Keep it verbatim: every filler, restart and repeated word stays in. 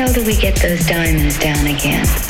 hell do we get those diamonds down again?